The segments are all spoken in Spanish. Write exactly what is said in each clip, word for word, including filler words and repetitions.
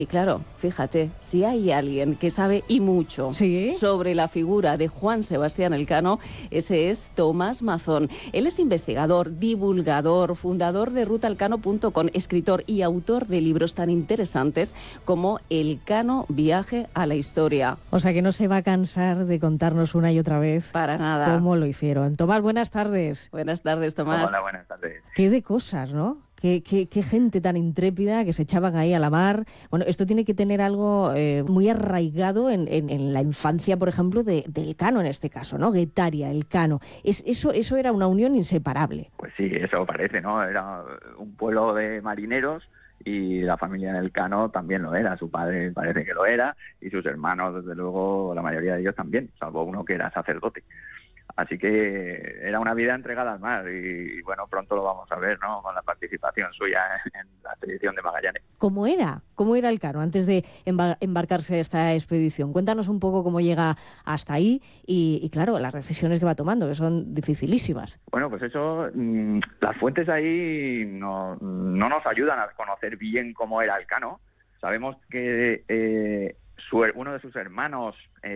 Y claro, fíjate, si hay alguien que sabe y mucho ¿Sí? sobre la figura de Juan Sebastián Elcano, ese es Tomás Mazón. Él es investigador, divulgador, fundador de ruta elcano punto com, escritor y autor de libros tan interesantes como Elcano, viaje a la historia. O sea que no se va a cansar de contarnos una y otra vez Para nada. cómo lo hicieron. Tomás, buenas tardes. Buenas tardes, Tomás. Hola, buenas tardes. Qué de cosas, ¿no? Qué, qué, qué gente tan intrépida que se echaban ahí a la mar. Bueno, esto tiene que tener algo eh, muy arraigado en, en, en la infancia, por ejemplo, de, de Elcano en este caso, ¿no? Guetaria, Elcano. Es, eso, eso era una unión inseparable. Pues sí, eso parece, ¿no? Era un pueblo de marineros y la familia de Elcano también lo era. Su padre parece que lo era y sus hermanos, desde luego, la mayoría de ellos también, salvo uno que era sacerdote. Así que era una vida entregada al mar y, y bueno, pronto lo vamos a ver, ¿no? Con la participación suya en, en la expedición de Magallanes. ¿Cómo era? ¿Cómo era Elcano antes de embar- embarcarse a esta expedición? Cuéntanos un poco cómo llega hasta ahí y, y, claro, las decisiones que va tomando, que son dificilísimas. Bueno, pues eso, mmm, las fuentes ahí no, no nos ayudan a conocer bien cómo era Elcano. Sabemos que eh, su, uno de sus hermanos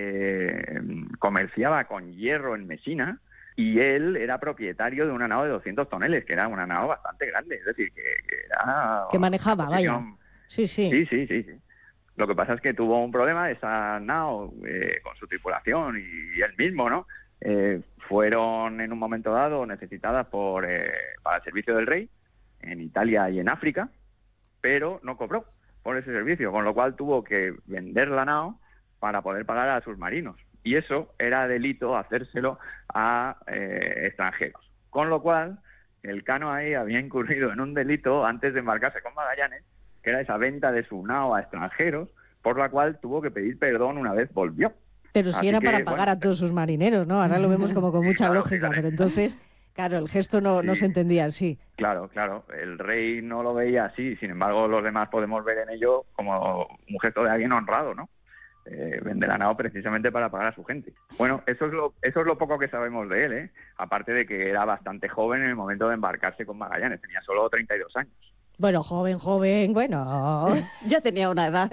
eh, comerciaba con hierro en Mesina y él era propietario de una nao de doscientos toneles, que era una nao bastante grande, es decir, que, que era... Que manejaba, posición... vaya. Sí, sí. Sí, sí, sí, sí. Lo que pasa es que tuvo un problema esa nao eh, con su tripulación y, y él mismo, ¿no? Eh, fueron en un momento dado necesitadas por eh, para el servicio del rey en Italia y en África, pero no cobró por ese servicio, con lo cual tuvo que vender la nao para poder pagar a sus marinos. Y eso era delito hacérselo a eh, extranjeros. Con lo cual, Elcano ahí había incurrido en un delito antes de embarcarse con Magallanes, que era esa venta de su nao a extranjeros, por la cual tuvo que pedir perdón una vez volvió. Pero si Así era que, para pagar bueno, a todos sus marineros, ¿no? Ahora lo vemos como con mucha claro, lógica, fíjate. pero entonces, claro, el gesto no, Sí. no se entendía así. Claro, claro. El rey no lo veía así, sin embargo los demás podemos ver en ello como un gesto de alguien honrado, ¿no? Eh, vender la nao precisamente para pagar a su gente. Bueno, eso es lo eso es lo poco que sabemos de él, ¿eh? Aparte de que era bastante joven en el momento de embarcarse con Magallanes, tenía solo treinta y dos años. Bueno, joven, joven, bueno, Ya tenía una edad.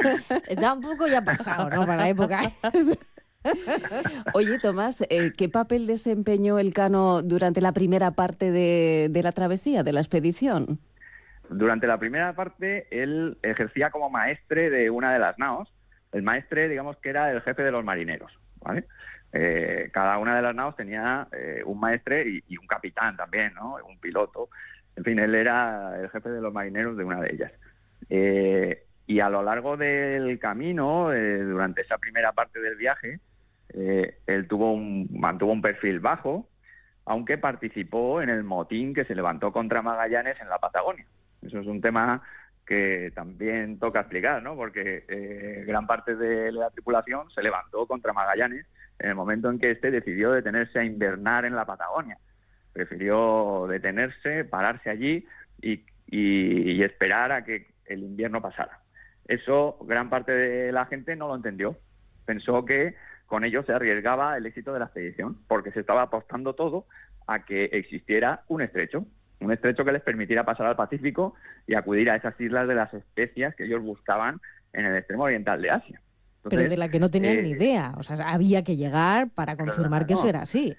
tampoco ya ha pasado, ¿no? Para la época. Oye, Tomás, eh, ¿qué papel desempeñó Elcano durante la primera parte de, de la travesía, de la expedición? Durante la primera parte, él ejercía como maestre de una de las naos. El maestre, digamos que era el jefe de los marineros, ¿vale? Eh, cada una de las naos tenía eh, un maestre y, y un capitán también, ¿no? Un piloto. En fin, él era el jefe de los marineros de una de ellas. Eh, y a lo largo del camino, eh, durante esa primera parte del viaje, eh, él tuvo un, mantuvo un perfil bajo, aunque participó en el motín que se levantó contra Magallanes en la Patagonia. Eso es un tema que también toca explicar, ¿no? Porque eh, gran parte de la tripulación se levantó contra Magallanes en el momento en que éste decidió detenerse a invernar en la Patagonia. Prefirió detenerse, pararse allí y, y, y esperar a que el invierno pasara. Eso gran parte de la gente no lo entendió. Pensó que con ello se arriesgaba el éxito de la expedición, porque se estaba apostando todo a que existiera un estrecho. Un estrecho que les permitiera pasar al Pacífico y acudir a esas islas de las especias que ellos buscaban en el extremo oriental de Asia. Entonces, Pero de la que no tenían eh, ni idea. O sea, había que llegar para confirmar claro, que eso no. era así.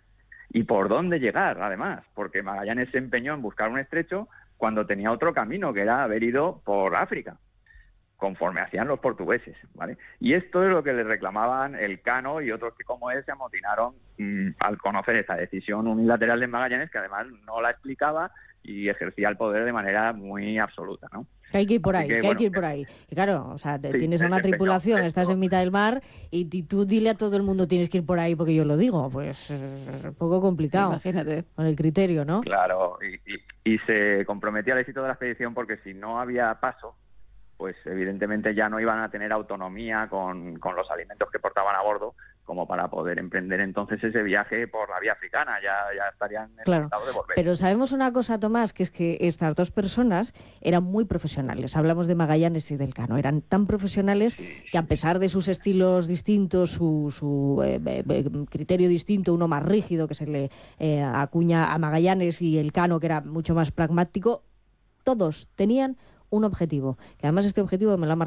¿Y por dónde llegar, además? Porque Magallanes se empeñó en buscar un estrecho cuando tenía otro camino, que era haber ido por África, conforme hacían los portugueses, ¿vale? Y esto es lo que le reclamaban Elcano y otros que como él se amotinaron mmm, al conocer esa decisión unilateral de Magallanes, que además no la explicaba y ejercía el poder de manera muy absoluta, ¿no? Que hay que ir por Así ahí, que, que, bueno, hay que ir por ahí. Y claro, o sea, te, sí, tienes a una desempeñó tripulación, esto. estás en mitad del mar y, y tú dile a todo el mundo tienes que ir por ahí porque yo lo digo. Pues es un poco complicado. Imagínate. Con el criterio, ¿no? Claro, y, y, y se comprometía al éxito de la expedición porque si no había paso, pues evidentemente ya no iban a tener autonomía con, con los alimentos que portaban a bordo como para poder emprender entonces ese viaje por la vía africana, ya, ya estarían Claro, necesitados de volver. pero sabemos una cosa, Tomás, que es que estas dos personas eran muy profesionales. Hablamos de Magallanes y de Elcano. Eran tan profesionales que a pesar de sus estilos distintos, su, su eh, eh, criterio distinto, uno más rígido que se le eh, acuña a Magallanes y Elcano que era mucho más pragmático, todos tenían un objetivo, que además este objetivo me lo ha marcado